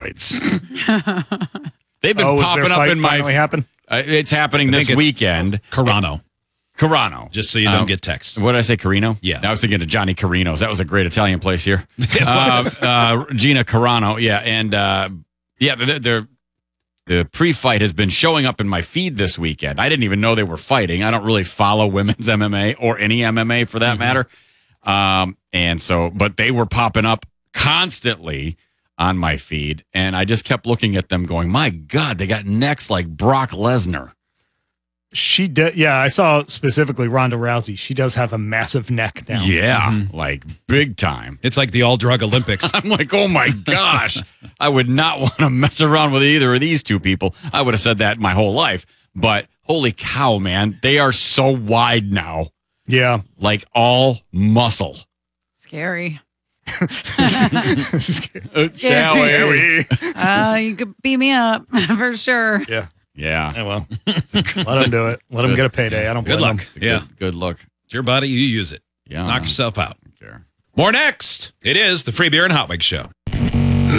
fights. They've been was popping their up fight in my. finally happened? It's happening this weekend. Carano. Carano. Just so you don't get text. What did I say, Carino? Yeah. I was thinking of Johnny Carino's. That was a great Italian place here. Gina Carano. Yeah. And the pre-fight has been showing up in my feed this weekend. I didn't even know they were fighting. I don't really follow women's MMA or any MMA for that matter. But they were popping up constantly on my feed. And I just kept looking at them going, my God, they got necks like Brock Lesnar. She did. Yeah, I saw specifically Ronda Rousey. She does have a massive neck now. Yeah, like big time. It's like the all-drug Olympics. I'm like, oh my gosh, I would not want to mess around with either of these two people. I would have said that my whole life. But holy cow, man, they are so wide now. Yeah. Like all muscle. Scary. Scary. You could beat me up for sure. Yeah. Yeah. Well, let them do it. Let them get a payday. I don't Good blame luck. them. Yeah. Good look. It's your body. You use it. Yeah. Knock yourself out. Sure. More next. It is the Free Beer and Hot Wings Show.